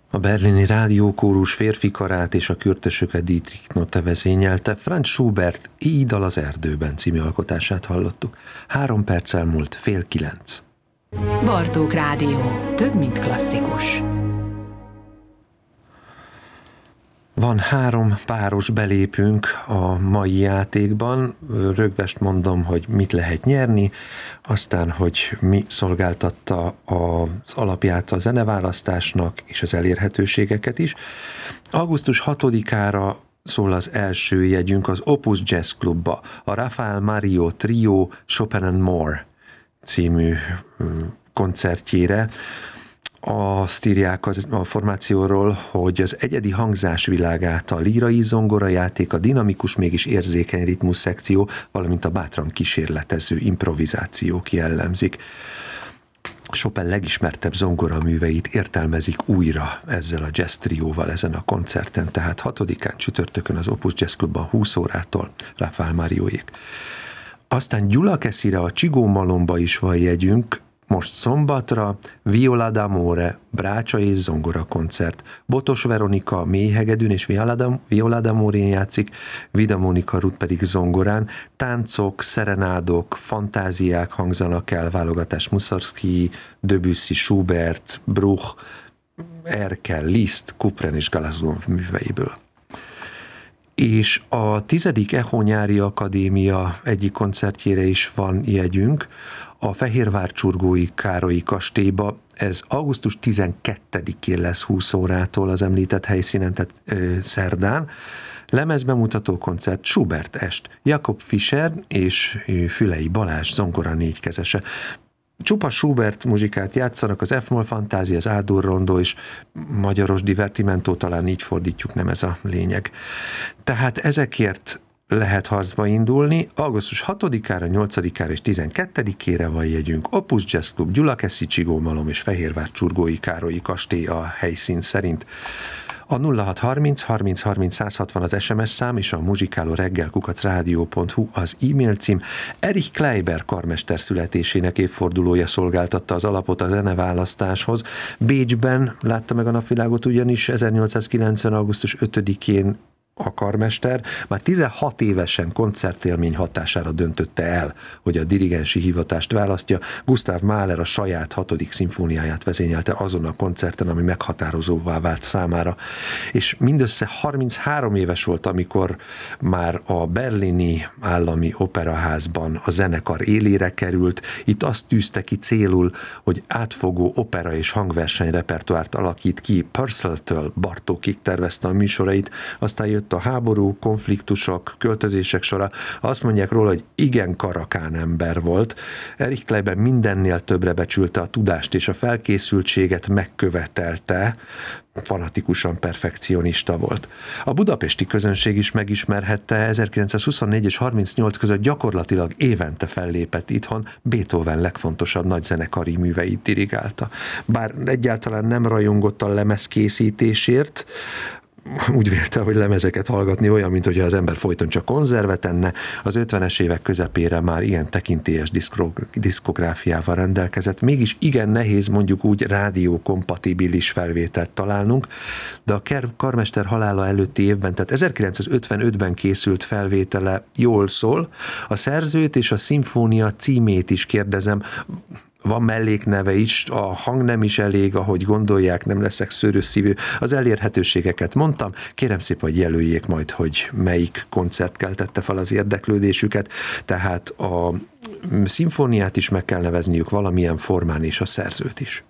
A berlini rádiókórus férfi karát és a kürtösöket Dietrich Notte vezényelte, Franz Schubert Így dal az erdőben című alkotását hallottuk. 3 perccel múlt 8:30. Bartók Rádió. Több, mint klasszikus. Van 3 páros belépünk a mai játékban. Rögvest mondom, hogy mit lehet nyerni, aztán, hogy mi szolgáltatta az alapját a zeneválasztásnak és az elérhetőségeket is. Augusztus 6-ára szól az első jegyünk az Opus Jazz Clubba, a Rafael Mario Trio Chopin and More című koncertjére. Azt írják a formációról, hogy az egyedi hangzás világát a lírai zongorajáték, a dinamikus, mégis érzékeny ritmus szekció, valamint a bátran kísérletező improvizációk jellemzik. Chopin legismertebb zongoraműveit értelmezik újra ezzel a jazz trióval ezen a koncerten, tehát 6-án csütörtökön az Opus Jazz Clubban 20 órától Rafael Marioék. Aztán Gyulakeszire, a Csigó Malomba is van jegyünk, most szombatra Viola d'Amore, brácsa és zongora koncert. Botos Veronika mélyhegedűn és Viola d'Amore-n játszik, Vida Monika Ruth pedig zongorán. Táncok, szerenádok, fantáziák hangzanak el, válogatás Mussorgsky, Debussy, Schubert, Bruch, Erkel, Liszt, Couperin és Galazon műveiből. És a 10. ECHO Nyári Akadémia egyik koncertjére is van jegyünk, a Fehérvárcsurgói Károlyi kastélyba. Ez augusztus 12-én lesz 20 órától az említett helyszínen, tehát szerdán. Lemezbemutató koncert, Schubert est, Jakob Fischer és Fülei Balázs zongora négykezese. Csupa Schubert muzsikát játszanak, az F-moll fantázia, az A-dur rondó és magyaros divertimento, talán így fordítjuk, nem ez a lényeg. Tehát ezekért lehet harcba indulni. Augusztus 6-ára, 8-ára és 12-ére van jegyünk. Opus Jazz Club, Gyulakeszi, Csigómalom és Fehérvárcsurgói Károlyi kastély a helyszín szerint. A 0630 30 30 160 az SMS szám és a muzsikálóreggel@radio.hu az e-mail cím. Erich Kleiber karmester születésének évfordulója szolgáltatta az alapot a zeneválasztáshoz. Bécsben látta meg a napvilágot ugyanis 1890. augusztus 5-én a karmester, már 16 évesen koncertélmény hatására döntötte el, hogy a dirigensi hivatást választja. Gustav Mahler a saját 6. szimfóniáját vezényelte azon a koncerten, ami meghatározóvá vált számára. És mindössze 33 éves volt, amikor már a berlini állami operaházban a zenekar élére került. Itt azt tűzte ki célul, hogy átfogó opera és hangverseny repertoárt alakít ki. Purcell-től Bartókig tervezte a műsorait, aztán jött a háború, konfliktusok, költözések sora. Azt mondják róla, hogy igen karakán ember volt. Erich Kleiber mindennél többre becsülte a tudást és a felkészültséget megkövetelte, fanatikusan perfekcionista volt. A budapesti közönség is megismerhette, 1924 és 38 között gyakorlatilag évente fellépett itthon, Beethoven legfontosabb nagyzenekari műveit dirigálta. Bár egyáltalán nem rajongott a lemezkészítésért, úgy vélte, hogy lemezeket hallgatni olyan, mint hogyha az ember folyton csak konzervet enne. Az 50-es évek közepére már ilyen tekintélyes diszkográfiával rendelkezett. Mégis igen nehéz mondjuk úgy rádiókompatibilis felvételt találnunk, de a karmester halála előtti évben, tehát 1955-ben készült felvétele jól szól. A szerzőt és a szimfónia címét is kérdezem, van mellékneve is, a hang nem is elég, ahogy gondolják, nem leszek szőrösszívő. Az elérhetőségeket mondtam, kérem szépen, hogy jelöljék majd, hogy melyik koncert keltette fel az érdeklődésüket, tehát a szimfóniát is meg kell nevezniük valamilyen formán, és a szerzőt is.